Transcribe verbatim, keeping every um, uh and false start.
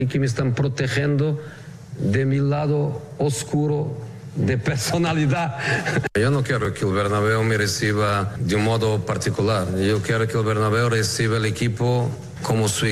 y que me están protegiendo de mi lado oscuro de personalidad. Yo no quiero que el Bernabéu me reciba de un modo particular. Yo quiero que el Bernabéu reciba el equipo como su